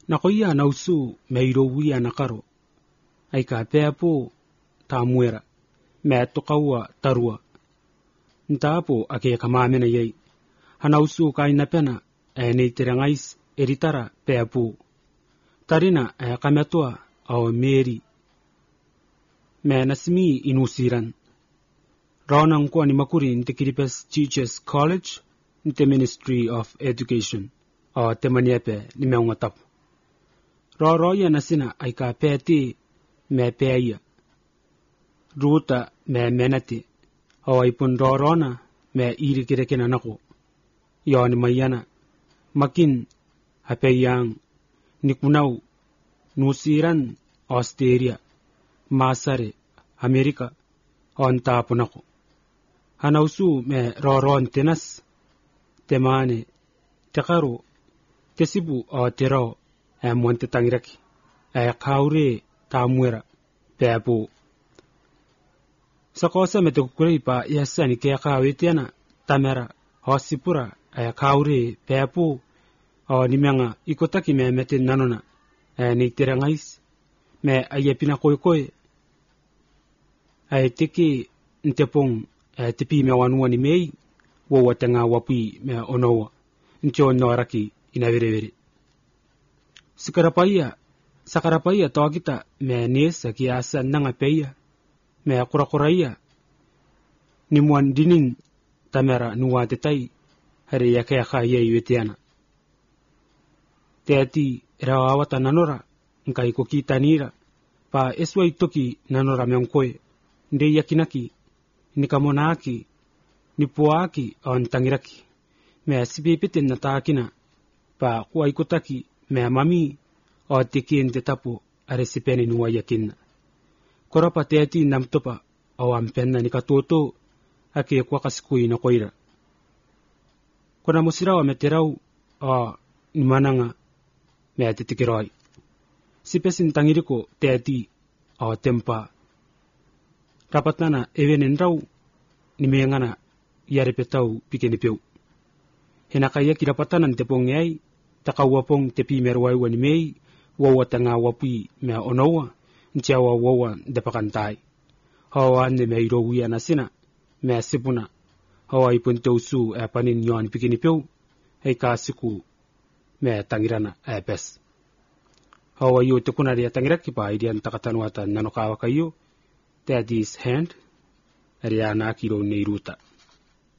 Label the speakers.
Speaker 1: Nakoia nausu meirowi anakaro. Aika peapo tamuera. Me tokaua tarua. Ntapo ake kamamena yei. Hanausu kaina pena neiterangais eritara peapo. Tarina kametua au Mary. Me nasimi inusiran. Raunang kwa ni makuri nte Kiribati Teachers College nte Ministry of Education. O temaniepe ni meungatapu. Roya nasina aika peti me peia. Ruta me menati. O ipun rorona me iri kirekena nako. Yoni mayana. Makin hapeyang nikunau nusiran Australia. Masare Amerika on tapu nako. Hanausu me roron tenas. Temane. Tekaru. Tesibu o terao. Mwante tangiraki. Kaure tamuera. Peapo. Sakosa me te kukurei pa yasani kaya kawetiana. Tamera. Hosipura. Kaure peapo. Nimeanga ikotaki me mete nanona. Neiterangais. Me ayepina koe. Teki ntepong. Tepi me wanua ni mei. Wawatenga wapi me onowa. Ncho noraki inavirevere. Sakarapaya toa kita me nesa kiasa nanga peia. Me kurakuraya. Nimuan dinin tamera nuwatetai. Hari yaka yei wetiana. Teati rawawata nanora. Nkai kokita nira. Pa eswa itoki nanora meongkoe. Nde yakinaki. Nikamonaki. Nipuaki on tangiraki. Me sipipite natakina. Pa kuwaikotaki. Me mami o tekin te tapu aresipeni nuwa yakin. Korapa teati namtopa o ampenna nikatoto ake kwa kasikui na koira. Kona musirawa meterau o nimananga me atitikiroi. Sipesin tangiriko teati o tempa. Rapatana evenenrau nimengana yarepetau pikenipeu. Henakaya kirapatanan tepongei. Takawapong tepi merwai wanimei, wawatanga wapi me onowa, ntiawa wawa depakantai. Hawa ne me irowi anasina, me sipuna. Hawa ipunteusu panin yon pikinipeu, hei siku me tangirana pes. Hawa yu tekunari tangiraki pa idian takatanuata nanokawa kayo, that is hand, ariana kiro neiruta.